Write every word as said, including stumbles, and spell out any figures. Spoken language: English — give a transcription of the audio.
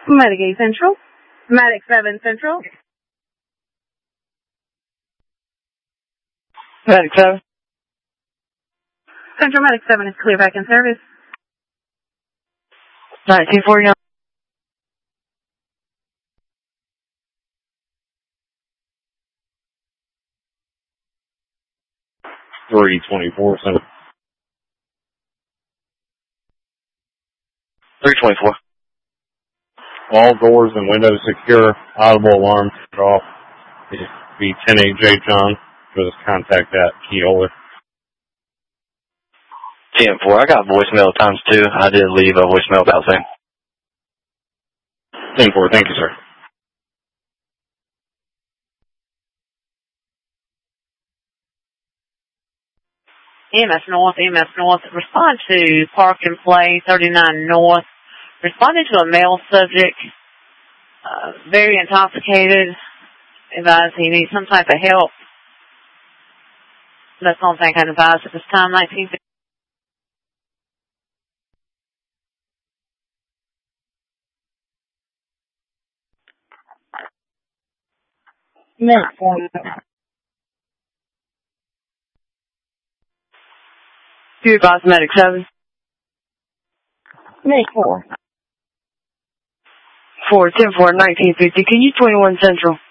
Medic eight Central. Medic seven Central. Medic seven. Central Medic seven is clear back in service. nineteen forty-nine. three twenty-four Central. three twenty-four. All doors and windows secure. Audible alarm turned off. It'd be ten eight J John. Just contact that Keola. ten four. I got voicemail times two. I did leave a voicemail about saying. ten four. Thank you, sir. E M S North, E M S North, respond to Park and Play thirty-nine North. Responding to a male subject, uh, very intoxicated, advised he needs some type of help. That's the only thing I can advise at this time. nineteen Medic four. You advise Medic seven. Medic four. four, ten four, nineteen fifty. Can you twenty-one Central?